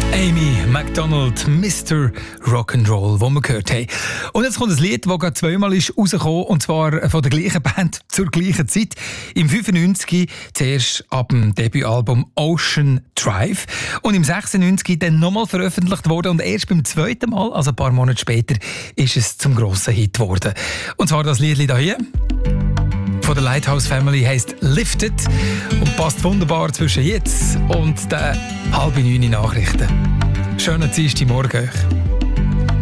Amy MacDonald, Mr. Rock'n'Roll, wo wir gehört haben. Und jetzt kommt ein Lied, das gerade zweimal ist rausgekommen, und zwar von der gleichen Band zur gleichen Zeit. Im 95 zuerst ab dem Debütalbum Ocean Drive und im 96 dann nochmal veröffentlicht worden und erst beim zweiten Mal, also ein paar Monate später, ist es zum grossen Hit geworden. Und zwar das Lied hier von der Lighthouse Family heisst Lifted und passt wunderbar zwischen jetzt und den 8:30 Nachrichten. Schönen Dienstagmorgen euch.